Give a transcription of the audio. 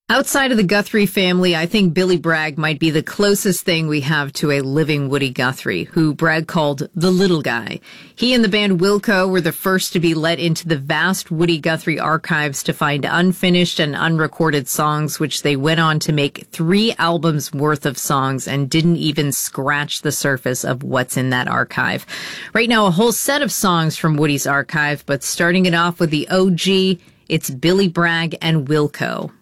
Outside of the Guthrie family, I think Billy Bragg might be the closest thing we have to a living Woody Guthrie, who Bragg called the little guy. He and the band Wilco were the first to be let into the vast Woody Guthrie archives to find unfinished and unrecorded songs, which they went on to make 3 albums worth of songs and didn't even scratch the surface of what's in that archive. Right now, a whole set of songs from Woody's archive, but starting it off with the OG, it's Billy Bragg and Wilco.